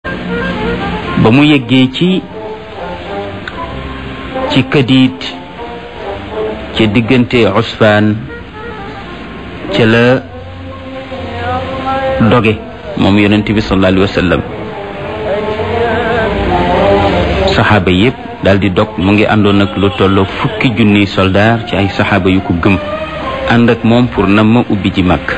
ba mu yeggee ci Kadiid ca diggante Usfaan ca la doge moom yonent bi sallallahu alayhi wa sallam. saxaaba yépp daldi dog. mu ngi àndoon ak lu tolloo 10,000 soldaar ci ay saxaaba yu ko gëm ànd ak moom pour na ma ubbi ji Makka.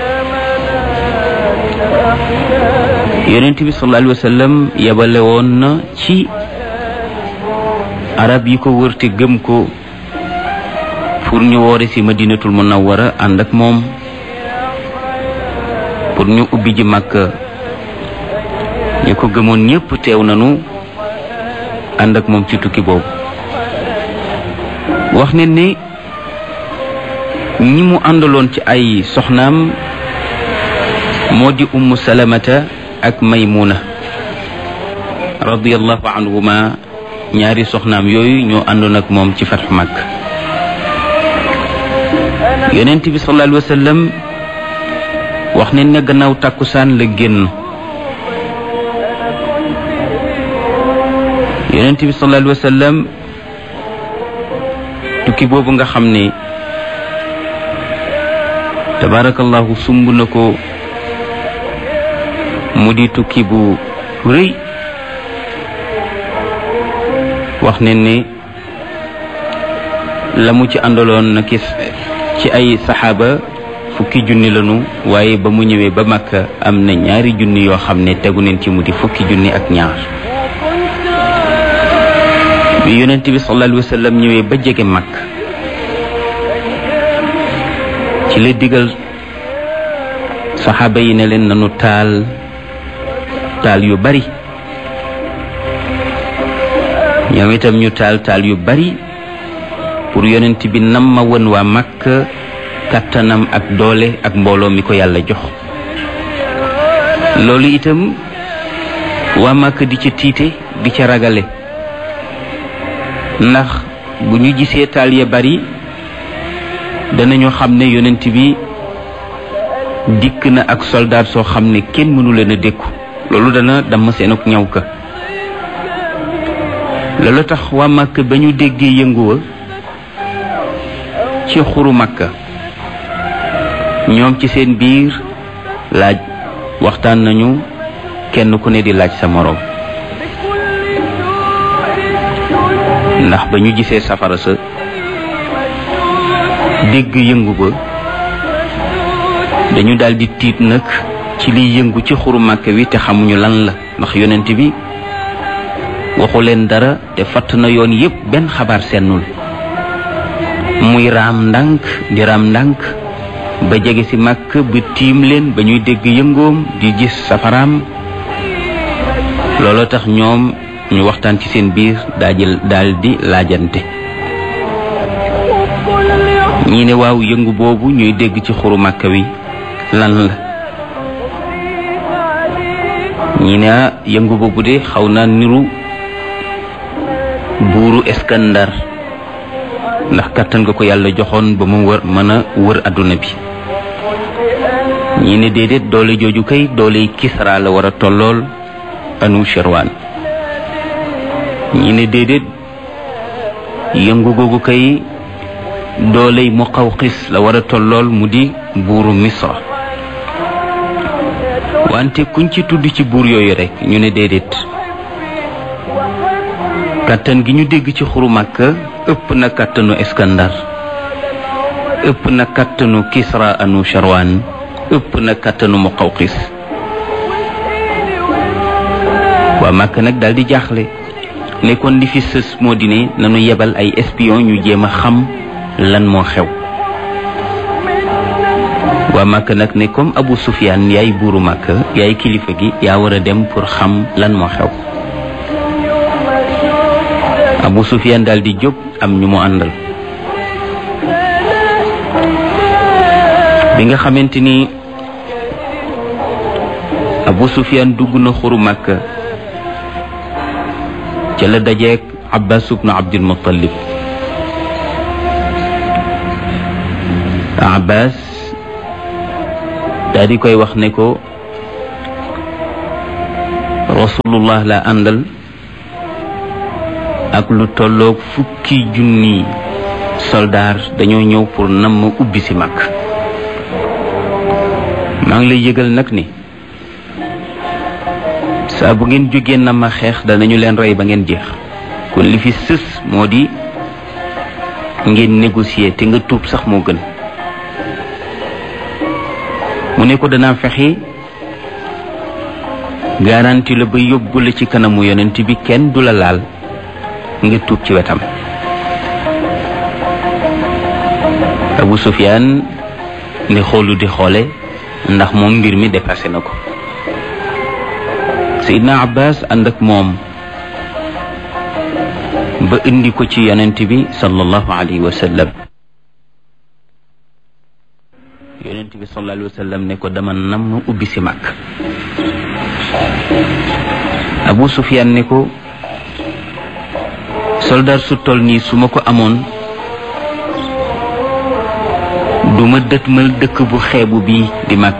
yonent bi sallallahu alayhi wa sallam yebale woon na ci arab yi ko wër te gëm ko pour ñu woore ci Madinatul Munawwara ànd ak moom pour ñu ubbi ji Makka. ñi ko gëmoon ñépp teew nañu ànd ak moom ci tukki boobu. wax ne ni ñi mu àndaloon ci ay soxnaam moo di Ummu Salamata ak Maymuna radiyallahu anhuma. ñaari soxnaam yooyu ñoo àndoon ak moom ci fatxu Makka. yonent bi sallallahu alayhi wa sallam wax ne ne gannaaw tàkkusaan la génn. yonent bi sallallahu alayhi wa sallam tukki boobu nga xam ne tabaarakallahu sumb na ko mu di tukki bu rëy. wax ne ni la mu ci àndaloon na ci ay saxaaba 10,000 lañu waaye ba mu ñëwee ba Makka am na 2,000 yoo xam ne tegu neen ci mu di 10,000 ak ñaar. bi yonent bi sallallahu alayhi wa sallam ñëwee ba jege Makka ci la digal saxaaba yi ne leen nanu taal yu bari. ñoom itam ñu taal yu bari pour yonent bi nam ma won waa Makka kàttanam ak doole ak mbooloo mi ko yàlla jox. loolu itam waa Makka di ca tiite di ca ragale ndax bu ñu gisee taal ya bari danañu xam ne yonent bi dikk na ak soldaar soo xam ne kenn mënu leen a dékku. loolu dana damm seen ak ñaw ka. loolu tax waa Makka ba ñu déggee yënguwa ci xuru Makka ñoom ci seen biir laaj waxtaan nañu kenn ku ne di laaj sa moroom ndax ba ñu gisee safara sa dégg yëngu ba dañu daldi tiit nag ci liy yëngu ci xuru Makka wi te xamuñu lan la ndax yonent bi waxu leen dara te fatt na yoon yépp benn xabaar sennul muy raam ndànk di raam ndànk ba jege ci Makka ba tiim leen ba ñuy dégg yëngoom di gis safaraam. looloo tax ñoom ñu waxtaan ci seen biir daldi laajante. ñii ne waaw yëngu boobu ñuy dégg ci xuru Makka wi lan la. ñii ne yëngu boobu de xaw naa niru buuru Iskandar ndax kàttan nga ko yàlla joxoon ba mu mën a wër adduna bi. ñii ne déedéet doole jooju kay doole Kisra la war a tollool Anushirwan. ñii ne déedéet yëngu googu kay doole Muqawqis la war a tollool mu di buuru Misra. wante kuñ ci tudd ci buur yooyu rekk ñu ne déedéet kàttan gi ñu dégg ci xuru Makka ëpp na kàttanu Iskandar, ëpp na kàttanu Kisra Anushirwan, ëpp na kàttanu Muqawqis. waa Makka nag daal di jaaxle ne kon li fi sës moo di ne nanu yebal ay espion ñu jéem a xam lan moo xew. waa Makka nag ne comme Abu Sufyaan yaay buuru Makka yaay kilifa gi yaa war a dem pour xam lan moo xew. Abu Sufyaan daal di jóg am ñu mu àndal. bi nga xamante ni Abu Sufyaan dugg na xuru Makka ca la dajeek Abbas ibn Abdul Muttalib. Abbas daal di koy wax ne ko rasulullah la àndal ak lu tolloog 10,000 soldaar dañoo ñëw pour nam ubbi si mag. maa ngi lay yëgal nag ni saa bu ngeen jógee na ma xeex danañu leen rey ba ngeen jeex, kon li fi sës moo di ngeen négocier te nga tuub sax moo gën. mu ne ko danaa fexe garanti la ba yóbbu la ci kanamu yonent bi kenn du la laal nga tuub ci wetam. Abu Sufyaan ne xoolu di xoole ndax moom mbir mi dépassé na ko. Seydina Abbas ànd ak moom ba indi ko ci yonent bi sallallahu alayhi wa sallam. yonent bi sallallahu alayhi wa sallam ne ko dama nam ubbi si mag. Abu Sufyaan ne ko soldaar su toll nii su ma ko amoon du ma dëtmal dëkk bu xeebu bii di mag.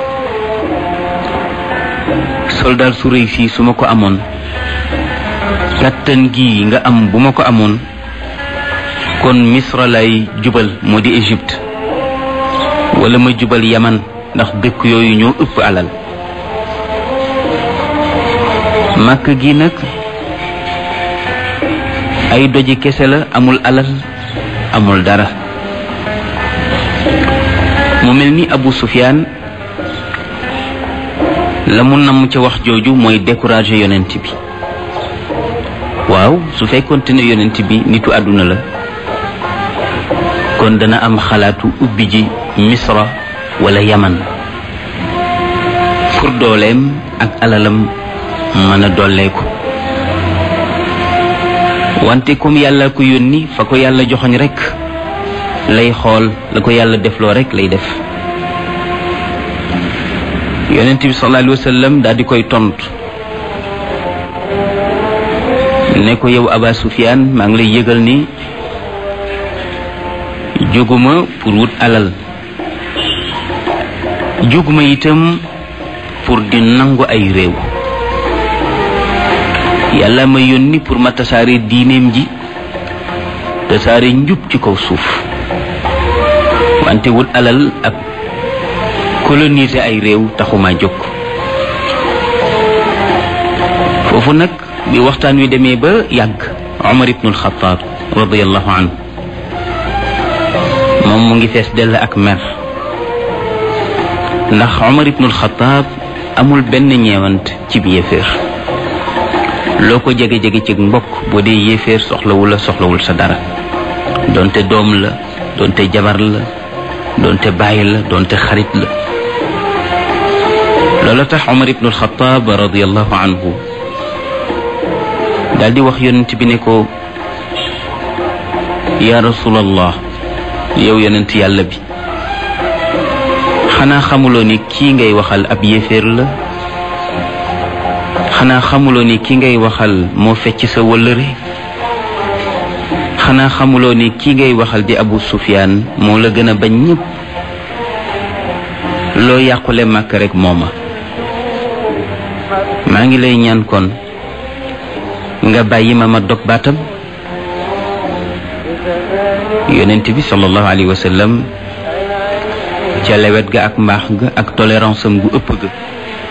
soldaar su rëy sii su ma ko amoon kàttan gi nga am bu ma ko amoon kon Misra lay jubal moo di Égypte wala ma jubal Yaman ndax dëkk yooyu ñoo ëpp alal. Màkk gi nag ay doji kese la, amul alal amul dara. mu mel ni Abu Sufyaan la mu namm ca wax jooju mooy décourager yonent bi. waaw su fekkoonte ne yonent bi nitu àdduna la kon dana am xalaatu ubbi ji Misra wala Yaman pour dooleem ak alalam mën a dolleeku. wante comme yàlla ko yónni fa ko yàlla joxoñ rek lay xool, la ko yàlla defloo rek lay def. yonent bi sallallahu alayhi wa sallam daal di koy tontu ne ko yow Aba Sufyaan maa ngi lay yëgal ni jóguma pour wut alal, jóguma itam pour di nangu ay réew. yàlla ma yónni pour ma tasaare diineem ji, tasaare njub ci kaw suuf. wante wut alal ak coloniser ay réew taxuma jóg. foofu nag bi waxtaan wi demee ba yàgg, Umar ibnul Xattaab radiyallahu anhu moom mu ngi fees dell ak mer, ndax Umar ibnul Xattaab amul benn ñeewant ci bi yéeféer. loo ko jege-jege ci mbokk boo dee yéeféer soxlawul sa dara, doonte doom la, doonte jabar la, doonte bàyyi la, doonte xarit la. loolu tax Umar ibnul Xattaab radiyallahu anhu daal di wax yonent bi ne ko yaa rasulallah, yow yonent yàlla bi, xanaa xamuloo ni kii ngay waxal ab yéeféer la? xanaa xamuloo ni ki ngay waxal moo fecc sa wëllëre? xanaa xamuloo ni ki ngay waxal di Abu Sufyaan moo la gën a bañ ñëpp? loo yàqule màkk rek mooma. maa ngi lay ñaan kon nga bàyyi ma dog baatam. yonent bi sallallahu alayhi wa sallam ca lewet ga ak mbaax ga ak tolérance am gu ëpp ga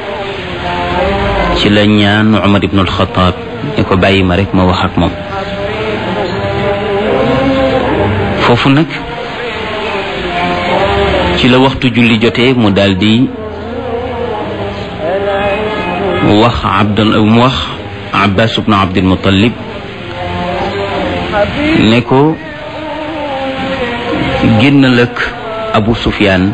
ci la ñaan Umar ibn al-Khattab ne ko bàyyi ma rek ma wax ak moom. foofu nag ci la waxtu julli jotee mu daldi wax Abbas ibn Abdul Muttalib ne ko génnal ak Abu Sufyaan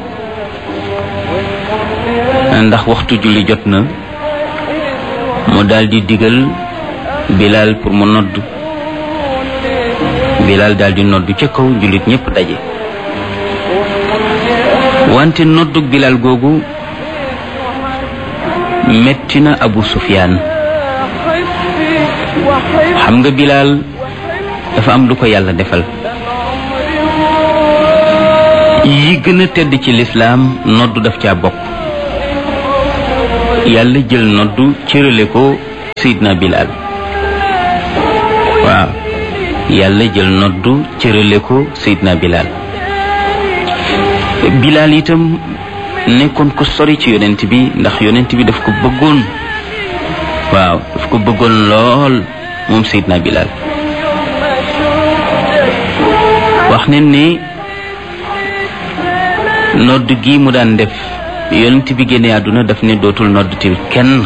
ndax waxtu julli jot na. mu daldi digal Bilal pour mu nodd. Bilal daldi nodd ca kaw, jullit ñépp daje. wante noddug Bilal googu metti na Abu Sufyaan. xam nga Bilal dafa am lu ko yàlla defal. yi gën a tedd ci lislaam nodd daf caa bokk. yàlla jël noddu cërale ko Seydina Bilal waaw yàlla jël noddu cërale ko Seydina Bilal Bilal itam nekkoon ko sori ci yonent bi ndax yonent bi daf ko bëggoon waaw daf ko bëggoon lool moom Seydina Bilal wax nañ ne nodd gi mu daan def yonent bi génne àdduna daf ne dootul nodd til kenn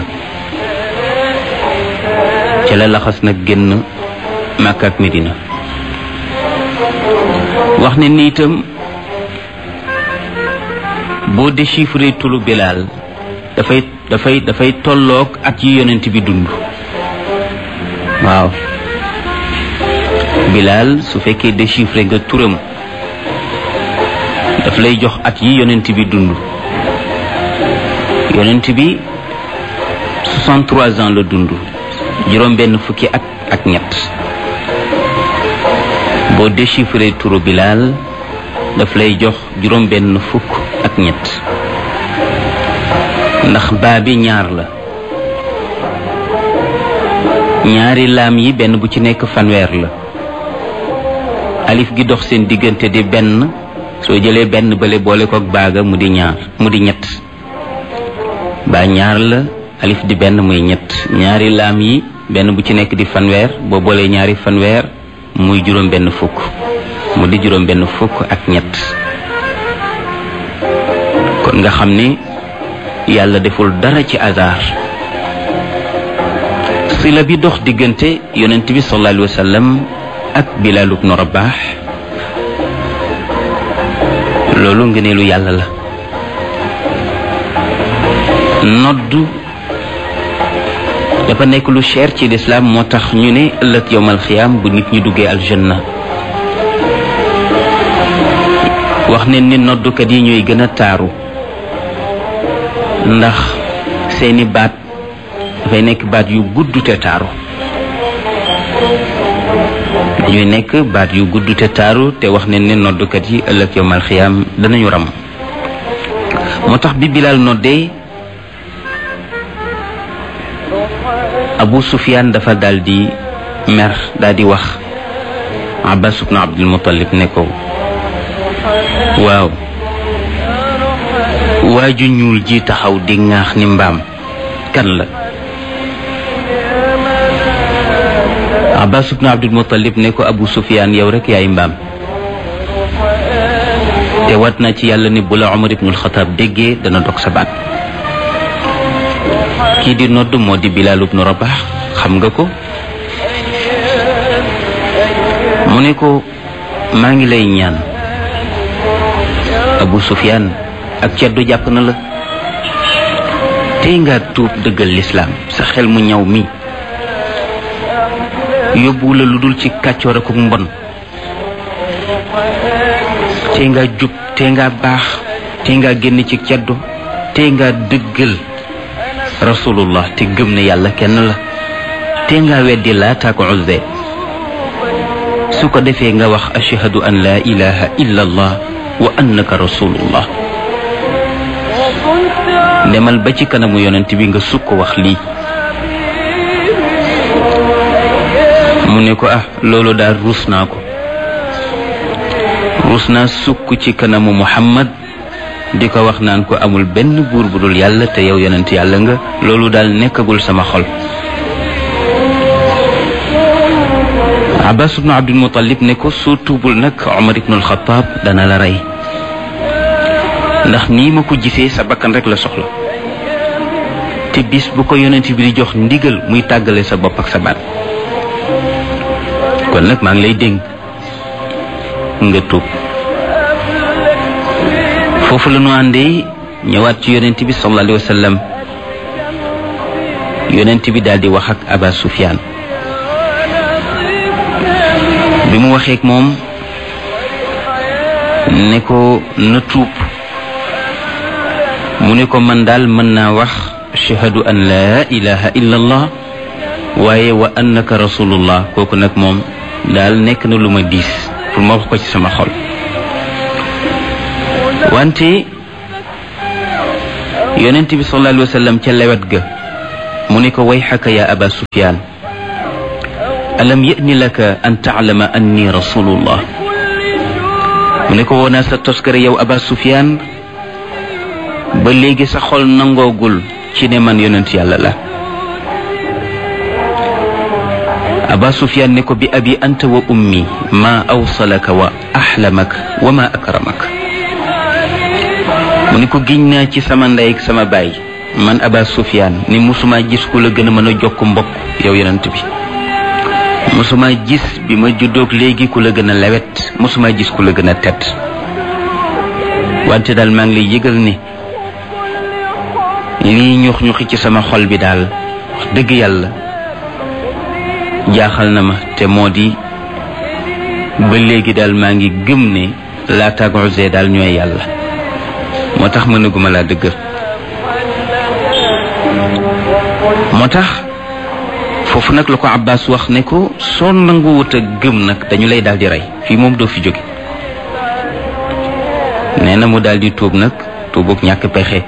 ca la laxas nag génn Makka ak Medina wax nañ ni itam boo déchiffré turu Bilal dafay tolloog at yi yonent bi dund waaw Bilal su fekkee déchiffré nga turam daf lay jox at yi yonent bi dund yonent bi 63 ans la dund juróom benn fukki at ak ñett boo déchiffré turu Bilal daf lay jox juróom benn fukk ak ñett ndax baa bi ñaar la ñaari laam yi benn bu ci nekk fanweer la alif gi dox seen diggante di benn soo jëlee benn bële boole kook baaga mu di ñett baa ñaar la alif di benn muy ñett ñaari laam yi benn bu ci nekk di fanweer boo boolee ñaari fanweer muy juróom benn fukk mu di juróom benn fukk ak ñett kon nga xam ne yàlla deful dara ci hasard sila bi dox diggante yonent bi sallallahu alayhi wa sallam ak Bilal ibn Rabah loolu ngëneelu yàlla la noddu dafa nekk lu cher ci lislaam moo tax ñu ne ëllëg yowmal xiyaam bu nit ñi duggee aljanna wax ne ni noddukat yi ñooy gën a taaru ndax seeni baat dafay nekk baat yu gudd te taaru ñuy nekk baat yu gudd te taaru te wax ne noddukat yi ëllëg yowmal xiyaam danañu ram moo tax bi Bilal noddee Abu Sufyaan dafa daldi mer daldi wax Abbas ibn Abdul Muttalib ne ko waaw waaju ñuul ji taxaw di ŋaax ni mbaam kan la Abbas ibn Abdul Muttalib ne ko Abu Sufyaan yow rek yaay mbaam te wat na ci yàlla ni bu la Umar ibnul Xataab déggee dana dog sa baat kii di nodd moo di Bilal ibn Rabah xam nga ko mu ne ko maa ngi lay ñaan Abu Sufyaan ak ceddu jàpp na la tey nga tuub dëggal lislaam sa xel mu ñaw mi yóbbu la lu dul ci kàccoor ak mbon tey nga jub tey nga baax tey nga génn ci ceddu tey nga dëggal rasulullah te gëm ne yàlla kenn la tey nga weddi Laata ak Uzza su ko defee nga wax ashhadu an la ilaha illa allah wa annaka rasulullah demal ba ci kanamu yonent bi nga sukk wax lii mu ne ko loolu daal ruus naa ko ruus naa sukk ci kanamu Muhammad di ko wax naan ko amul benn buur bu dul yàlla te yow yonent yàlla nga loolu daal nekkagul sama xol Abbas ibn Abdul Muttalib ne ko soo tuubul nag Umar ibnul Xataab dana la rey ndax nii ma ko gisee sa bakkan rek la soxla te bis bu ko yonent bi di jox ndigal muy tàggale sa bopp ak sa baat kon nag maa ngi lay dénk nga tuub foofu la ñu àndee ñëwaat ci yonent bi sallallahu alayhi wa sallam yonent bi daal di wax ak Aba Sufyaan bi mu waxee ak moom ne ko na tuub mu ne ko man daal mën naa wax ashhadu an la ilaha illa allah waaye wa annaka rasulullah kooku nag moom daal nekk na lu ma diis pour ma wax ko ci sama xol wante yonent bi sallallahu alayhi wa sallam ca lewet ga mu ne ko wayxaka ya aba sufyaan alam ya'ni laka an taclama anni rasulullah mu ne ko woonaa sa toskare yow aba sufyaan ba léegi sa xol nangoogul ci ne man yonent yàlla la aba sufyaan ne ko bi abi anta wa ummi ma awsalaka wa axlamak wa ma akramak mu ne ko giñ naa ci sama ndey ak sama baay man aba sufyaan ni musuma gis ku la gën a mën a jokk mbokk yow yonent bi musuma gis bi ma juddoog léegi ku la gën a lewet musuma gis ku la gën a tedd wante daal maa ngi lay yëgal ni lii ñux ñuxi ci sama xol bi daal wax dëgg yàlla jaaxal na ma te moo di ba léegi daal maa ngi gëm ne Laata ak Uzza daal ñooy yàlla moo tax mënaguma laa dëggal moo tax foofu nag la ko Abbas wax ne ko soo nanguwut a gëm nag dañu lay daal di rey fii moom doo fi jóge nee na mu daal di tuub nag tuubug ñàkk pexe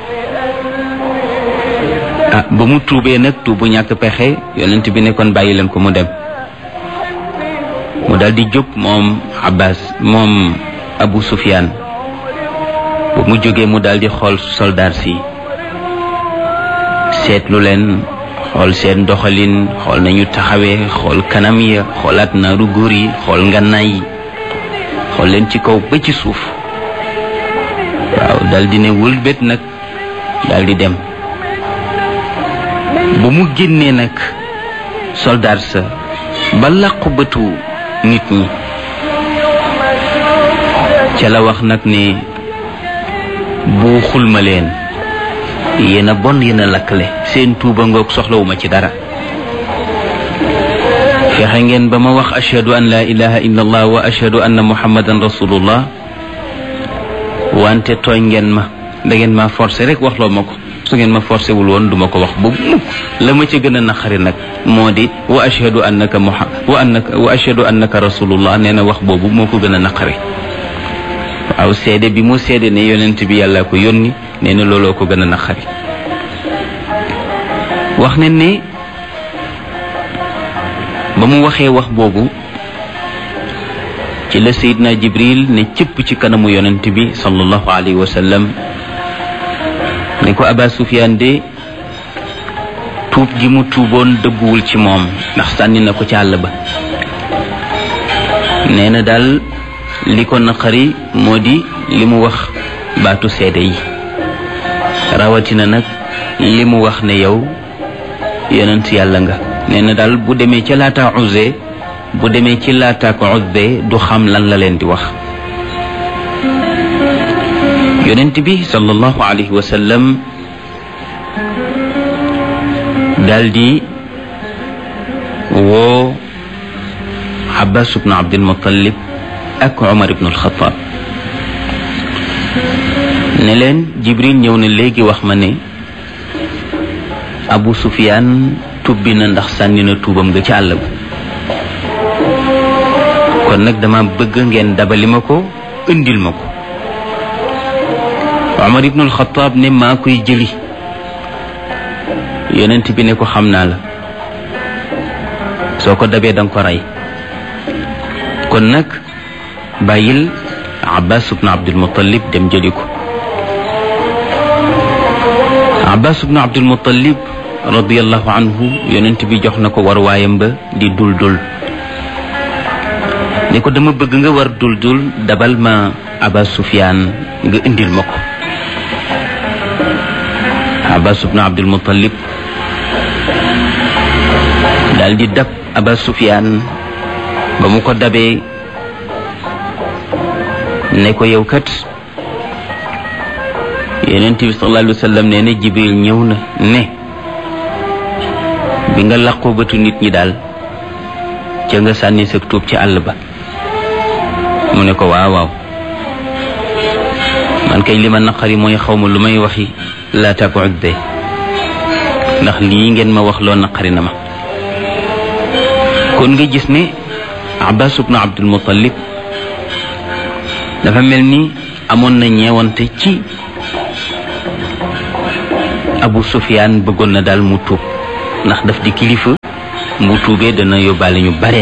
ba mu tuubee nag tuubu ñàkk pexe yonent bi ne kon bàyyi leen ko mu dem mu daal di jóg moom Abbas moom Abu Sufyaan ba mu jógee mu daal di xool soldaar si seetlu leen xool seen doxalin xool nañu taxawee xool kanam ya xoolaat naaru góor yi xool ngànnaay yi xool leen ci kaw ba ci suuf waaw daal di ne wëlbét nag daal di dem ba mu génnee nag soldaar sa ba làqu bëtu nit ñi ca la wax nag ne bu xulma leen yéen a bon yéen a lakkale seen tuuba ngoog soxlawuma ci dara fexe ngeen ba ma wax ashhadu an la ilaha illa allah wa ashhadu anna muhammadan rasulullah wante tooñ ngeen ma da ngeen ma forcé rek waxloo ma ko su ngeen ma forcé wul woon duma ko wax bu mukk la ma ci gën a naqari nag moo di wa ashhadu annaka wa ashhadu annaka rasulullah nee na wax boobu moo ko gën a naqari waaw seede bi mu seede ne yonent bi yàlla ko yónni nee na looloo ko gën a naqari wax ne ne ba mu waxee wax boobu ci la Seydina Jibril ne cëpp ci kanamu yonent bi sallallahu alayhi wa sallam ne ko Aba Sufyaan de tuub gi mu tuuboon dëgguwul ci moom ndax sànni na ko ci àll ba nee na daal li ko naqari moo di li mu wax baatu seede yi rawatina nag li mu wax ne yow yonent yàlla nga nee na daal bu demee ca Laata Uzza bu demee ci Laata ak Uzza du xam lan la leen di wax yonent bi sallallahu alayhi wa sallam daal di woo Abbas ibn Abdul Muttalib ak Umar ibn al-Khattab ne leen Jibril ñëw na léegi wax ma ne Abu Sufyaan tubbi na ndax sànni na tuubam nga ci àll ba kon nag dama bëgg ngeen dabali ma ko indil ma ko Umar ibn al-Khattab ne maa koy jëli yonent bi ne ko xam naa la soo ko dabee danga ko rey kon nag bàyyil Abbas ibn Abdul Muttalib dem jëli ko Abbas ibn Abdul Muttalib radiyallahu anhu yonent bi jox na ko war waayam ba di dul ne ko dama bëgg nga war dul dabal ma Aba Sufyaan nga indil ma ko Abbas ibn Abdul Muttalib daal di dab Aba Sufyaan ba mu ko dabee ne ko yow kat Yonent bi sallallahu alayhi wa sallam nee na Jibril ñëw na ne bi nga làqoo bëtu nit ñi daal ca nga sànni sa tuub ci àll ba mu ne ko waaw man kay li ma naqari mooy xawma lu may waxi Laata ak Uzza ndax lii ngeen ma wax loo naqari na ma kon nga gis ne Abbas ibn Abdul Muttalib dafa mel ni amoon na ñeewante ci Abu Sufyaan bëggoon na daal mu tuub ndax daf di kilifa, mu tuubee dana yóbbaale ñu bare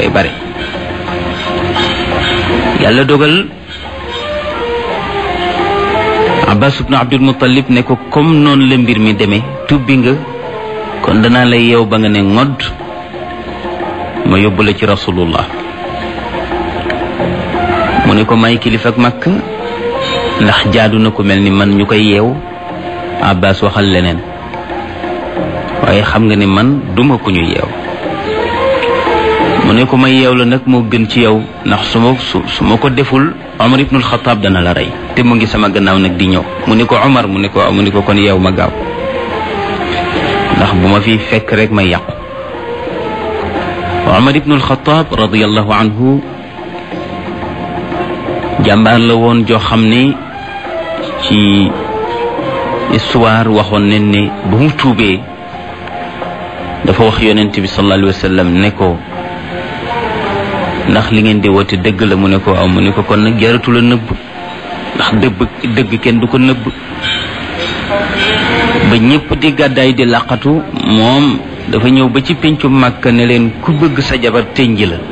yàlla dogal Abbas ibn Abdul Muttalib ne ko comme noonu la mbir mi demee tubbi nga kon danaa la yeew ba nga ne ngodd ma yóbbu la ci rasulullah. mu ne ko may kilifa ak Makka ndax jaadu na ko mel ni man ñu koy yeew. Abbas waxal leneen, waaye xam nga ne man duma ko ñu yeew. mu ne ko may yeew la nag moo gën ci yow ndax su ma ko deful Omar ibnul Xataab dana la rey te mu ngi sama gannaaw nag di ñëw. mu ne ko Omar mu ne ko kon yeew ma gaaw ndax bu ma fi fekk rek may yàqu. Omar ibnul Xataab radiyallahu anhu jàmbaar la woon joo xam ne ci histoire waxoon nañ ne bu mu tuubee dafa wax yonent bi sallallahu alayhi wa sallam ne ko ndax li ngeen di woote dëgg la. mu ne ko aw mu ne ko kon nag jaratu la nëbb ndax dëgg kenn du ko nëbb. ba ñëpp di gàddaay di laqatu moom dafa ñëw ba ci péncu Makka ne leen ku bëgg sa jabar tënji la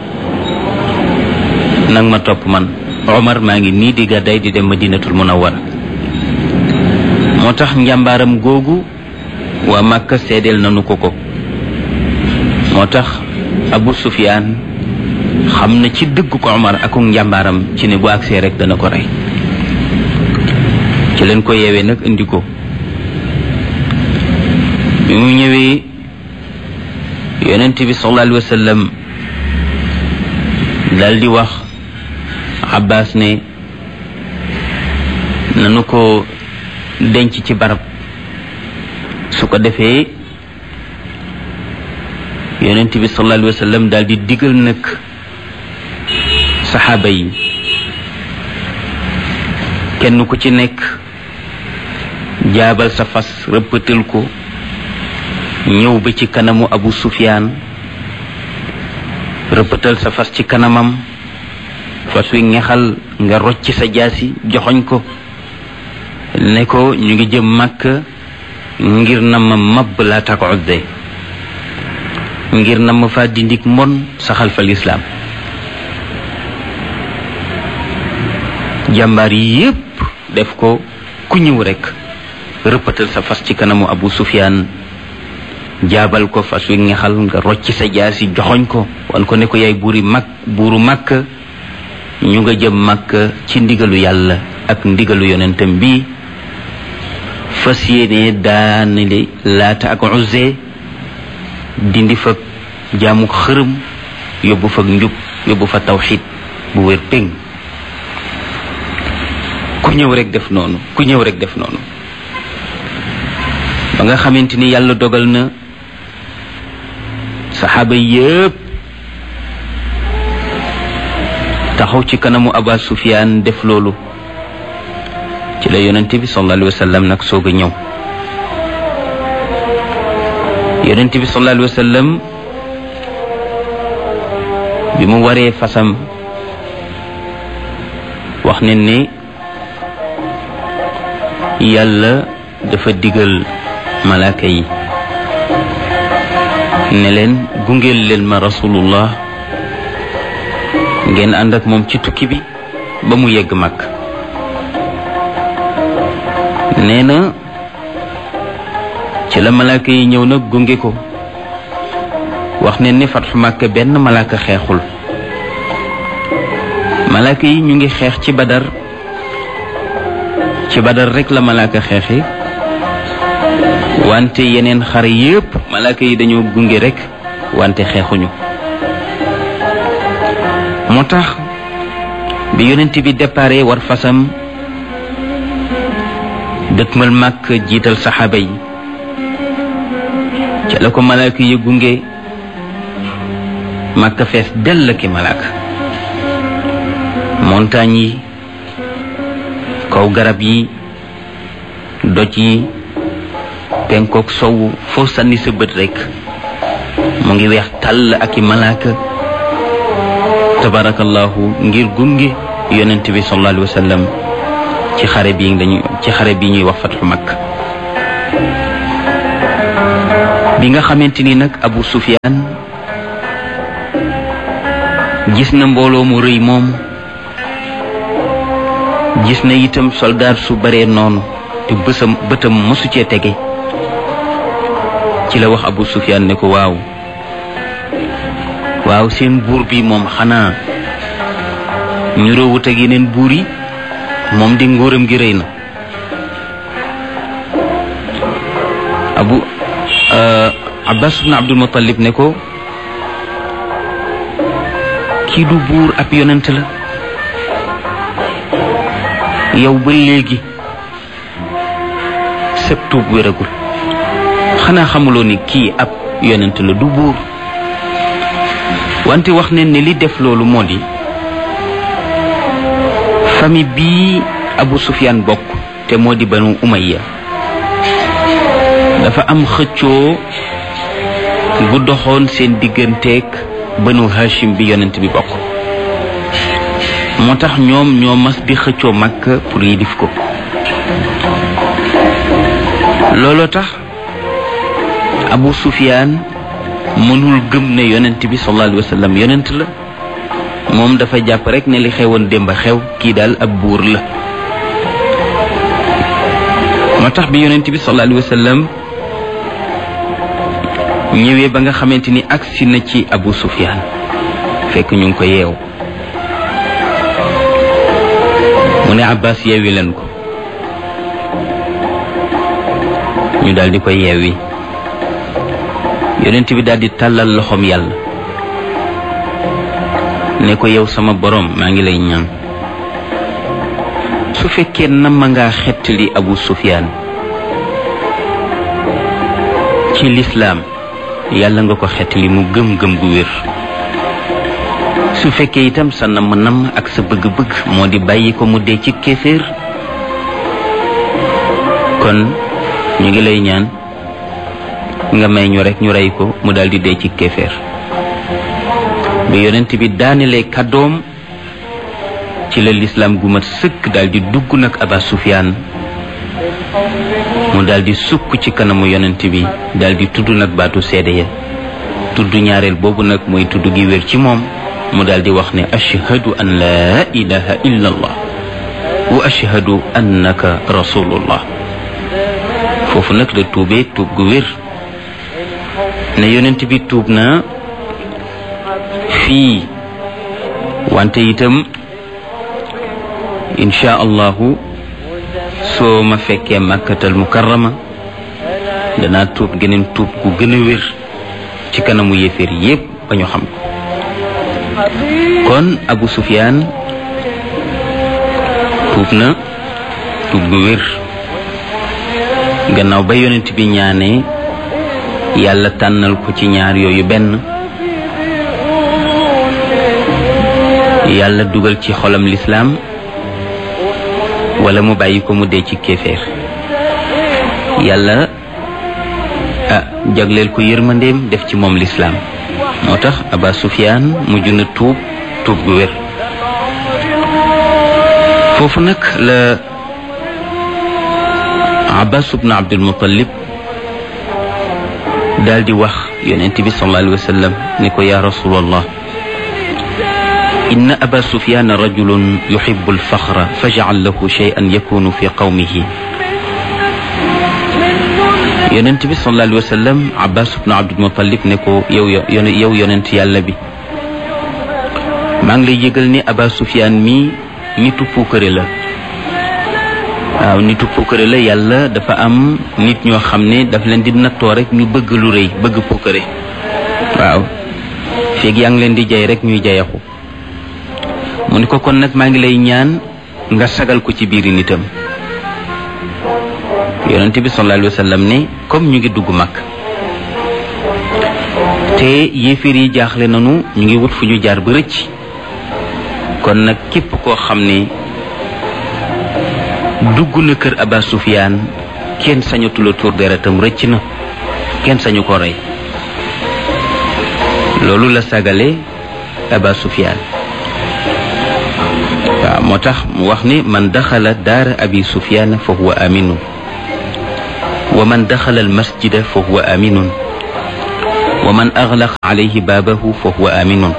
nag ma topp man Omar maa ngi nii di gàddaay di dem Madinatul Munawwara. moo tax njàmbaaram googu waa Makka seedeel nanu ko. moo tax Abu Sufyaan xam na ci dëgg ko Omar ak njàmbaaram ci ne bu agsee rek dana ko rey. ci leen ko yeewee nag indi ko. bi mu ñëwee yonent bi sallallahu alayhi wa sallam dal di wax Abbas ne nanu ko denc ci barab, su ko defee yonent bi sallallahu alayhi wa sallam daal di digal nag saxaaba yi kenn ku ci nekk jaabal sa fas rëppatal ko ñëw ba ci kanamu Abu Sufyaan rëppatal sa fas ci kanamam, fas wi ngexal nga rocc sa jaasi joxoñ ko ne ko ñu ngi jëm Makka ngir na ma mabb laa tak Uzza, ngir na ma fa dindik mbon saxal fa lislaam. jàmbaar yi yépp def ko, ku ñëw rekk rëppatal sa fas ci kanamu Abu Sufyaan jaabal ko, fas wi ngexal nga rocc sa jaasi joxoñ ko wan ko ne ko yaay buuru Makka, ñu nga jëm Makka ci ndigalu yàlla ak ndigalu yonentam bi, fas yéene daanale Laata ak Uzza, dindi fa jaamu xërëm, yóbbu fa njub, yóbbu fa tawxiid bu wér péng. ku ñëw rek def noonu ba nga xamante ni yàlla dogal na saxaaba yépp taxaw ci kanamu Abu Sufyaan def loolu. ci la yonent bi sallallahu alayhi wa sallam nag soog a ñëw. yonent bi sallallahu alayhi wa sallam bi mu waree fasam wax ne ni yàlla dafa digal malaaka yi ne leen gungeel leen ma rasulullah ngeen ànd ak moom ci tukki bi ba mu yegg Makka. nee na ci la malaaka yi ñëw nag gunge ko. wax ne ni fatxu Makka benn malaaka xeexul. malaaka yi ñu ngi xeex ci Badar rek la malaaka xeexi, wante yeneen xare yépp malaaka yi dañoo gunge rek wante xeexuñu. moo tax bi yonent bi déparé war fasam dëkkmal Makka jiital saxaaba yi, ca la ko malaaka yi gunge. Makka fees dell ki malaaka, montagne yi, kaw garab yi, doj yi, penkook sowu, foo sànni sa bët rekk mu ngi weex tàll ak i malaaka tabarakallahu ngir gunge yonent bi sallallahu alayhi wa sallam ci xare bi ñuy wax fatxu Makka. bi nga xamante ni nag Abu Sufyaan gis na mbooloo mu rëy moom, gis na itam soldaar su bare noonu te bëtam mësu cee tege, ci la wax Abu Sufyaan ne ko waaw seen buur bi moom xanaa ñu roowut ak yeneen buur yi, moom di nguuram gi rëy na. Abbas ibn Abdul Muttalib ne ko kii du buur, ab yonent la. yow ba léegi sëb tuub wéragul, xanaa xamuloo ni kii ab yonent la, du buur. wante wax ne li def loolu moo di famille bii Abu Sufyaan bokk te moo di Banu Umayya dafa am xëccoo bu doxoon seen digganteeg Banu Hashim bi yonent bi bokk, moo tax ñoom ñoo mas di xëccoo Makka pour yilif ko. looloo tax Abu Sufyaan mënul gëm ne yonent bi sallallahu alayhi wa sallam yonent la, moom dafa jàpp rek ne li xewoon démb xew, kii daal ab buur la. moo tax bi yonent bi sallallahu alayhi wa sallam ñëwee ba nga xamante ni agsi na ci Abu Sufyaan fekk ñu ngi ko yeew, mu ne Abbas yeewi leen ko, ñu daal di koy yeewi. yonent bi daal di tàllal loxoom yàlla ne ko yow sama borom, maa ngi lay ñaan su fekkee na ma ngaa xettali Abu Sufyaan ci lislaam, yàlla nga ko xettali mu gëm-gëm gu wér. su fekkee itam sa namm ak sa bëgg-bëgg moo di bàyyi ko mu dee ci kéeféer, kon ñu ngi lay ñaan nga may ñu rek ñu rey ko mu daal di dee ci kéeféer. bi yonent bi daanelee kàddoom ci la lislaam gu mat sëkk daal di dugg nag Aba Sufyaan, mu daal di sukk ci kanamu yonent bi daal di tudd nag baatu seede ya. tudd ñaareel boobu nag mooy tudd gi wér ci moom, mu daal di wax ne ashhadu an laa ilaha illa allah wa ashhadu annaka rasulullah. foofu nag la tuubee tuub gu wér ne yonent bi tuub na fii, wante itam insha allahu soo ma fekkee Makkatal Mukarrama danaa tuub geneen tuub gu gën a wér ci kanamu yéeféer yépp ba ñu xam ko. kon Abu Sufyaan tuub na tuub gu wér gannaaw ba yonent bi ñaanee yàlla tànnal ko ci ñaar yooyu benn, yàlla dugal ci xolam lislaam wala mu bàyyi ko mu dee ci kéeféer. yàlla jagleel ko yërmandeem def ci moom lislaam, moo tax Aba Sufyaan mujj na tuub tuub gu wér. foofu nag la Abbas ibn Abdul Muttalib daal di wax yonent bi sallallahu alayhi wa sallam ne ko yaa rasulallah, inna Aba Sufyaan rajulun yuhibbu al-faxra faj'al lahu shay'an yakunu fi qawmihi. yonent bi sallallahu alayhi wa sallam Abbas ibn Abdul Muttalib ne ko yow yonent yàlla bi, maa ngi lay yëgal ni Aba Sufyaan mi nitu puukare la. waaw nitu puukare la. yàlla dafa am nit ñoo xam ne daf leen di nattoo rek ñu bëgg lu rëy, bëgg puukare. waaw feeg yaa ngi leen di jay rek ñuy jayaxu. mu ne ko kon nag maa ngi lay ñaan nga sagal ko ci biiri nitam. yonent bi sallallahu alayhi wa sallam ne comme ñu ngi dugg Makka te yéeféer yi jaaxle nanu, ñu ngi wut fu ñu jaar ba rëcc, kon nag képp koo xam ne dugg na kër Aba Sufyaan kenn sañatu la tuur deretam, rëcc na, kenn sañu ko rey. loolu la sagale Aba Sufyaan. waaw moo tax mu wax ni man daxala daara Abi Sufyaan fa huwa aminun wa man daxala al masjida fa huwa aminun wa man aghlaqa alayhi baabahu fa huwa aminun.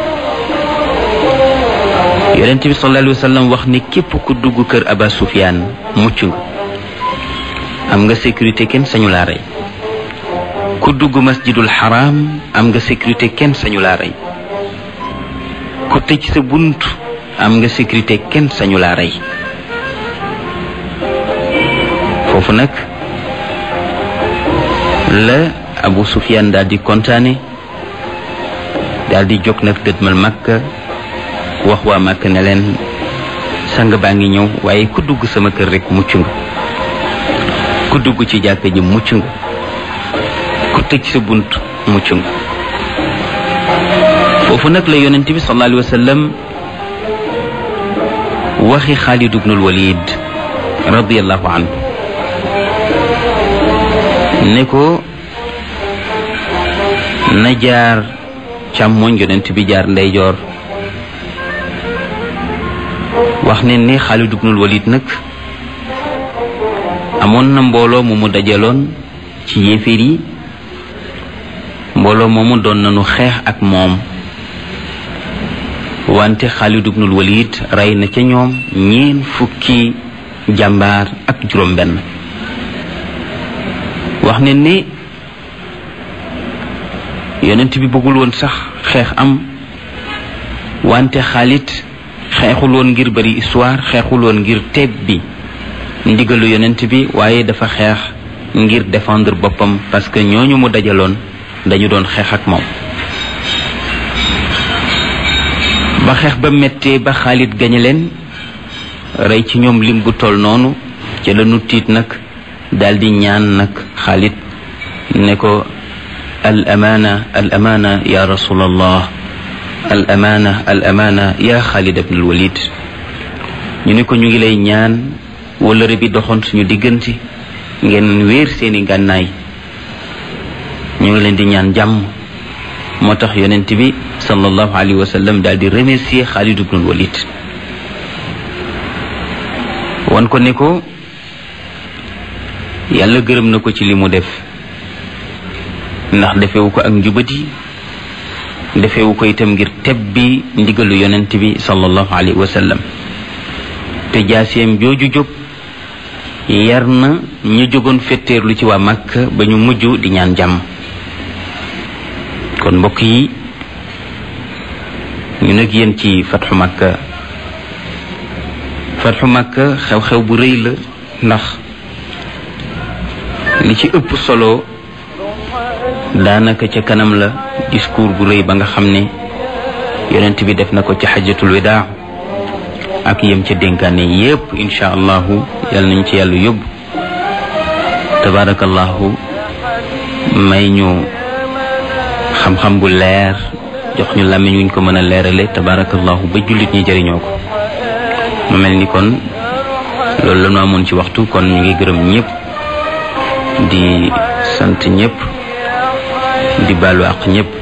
yonent bi sallallahu alayhi wa sallam wax ne képp ku dugg kër Aba Sufyaan mucc nga, am nga sécurité, kenn sañu laa rey. ku dugg masjidul haram am nga sécurité, kenn sañu laa rey. ku tëj sa bunt am nga sécurité, kenn sañu laa rey. foofu nag la Abu Sufyaan daal di kontaane, daal di jóg nag dëdmal Makka, wax waa Makka ne leen sang baa ngi ñëw, waaye ku dugg sama kër rek mucc nga, ku dugg ci jàkka ji mucc nga, ku tëj sa bunt mucc nga. foofu nag la yonent bi sallallahu alayhi wa sallam waxi Xaalid ibnul Walid radiyallahu anhu ne ko na jaar càmmoñ, yonent bi jaar ndeyjoor. wax ne ni Xaalid ibnul Walid nag amoon na mbooloo mu mu dajaloon ci yéeféer yi. mbooloo moomu doon nañu xeex ak moom, wante Xaalid ibnul Walid rey na ca ñoom 40 jàmbaar ak juróom-benn. wax ne ni yonent bi bëggul woon sax xeex am, wante Xaalid xeexul woon ngir bari histoire, xeexul woon ngir teeb bi ndigalu yonent bi, waaye dafa xeex ngir défendre boppam, parce que ñooñu mu dajaloon dañu doon xeex ak moom. ba xeex ba méttee ba Xaalid gañe leen, rey ci ñoom lim bu toll noonu, ca la nu tiit nag daldi ñaan nag Xaalid ne ko al amaana ya rasulallah, al amaana ya Xaalid ibnul Walid. ñu ne ko ñu ngi lay ñaan wëllëre bi doxoon suñu diggante, ngeen wéer seeni gànnaay, ñu ngi leen di ñaan jàmm. moo tax yonent bi sallallahu alayhi wa sallam daal di remercier Xaalid ibnul Walid, wan ko ne ko yàlla gërëm na ko ci li mu def, ndax defewu ko ak njubati, defewu ko itam ngir tebbi ndigalu yonent bi sallallahu alayhi wa sallam. te jaaseem jooju jóg yar na ñu jógoon fetteerlu ci waa Makka ba ñu mujj di ñaan jàmm. kon mbokk yi, ñu nag yéen ci fatxu Makka. fatxu Makka xew-xew bu rëy la, ndax li ci ëpp solo daanaka ca kanam la discours bu rëy ba nga xam ne yonent bi def na ko ci xajjatul widaa ak yem ca dénkaane yépp. insha allahu yal nañ ci yàlla yóbbu. tabarakallahu may ñu xam-xam bu leer, jox ñu làmmiñ wuñ ko mën a leerale, tabarakallahu ba jullit ñi jëriñoo ko. mu mel ni kon loolu la ñu amoon ci waxtu, kon ñu ngi gërëm ñëpp, di sant ñëpp, di baalu àq ñëpp.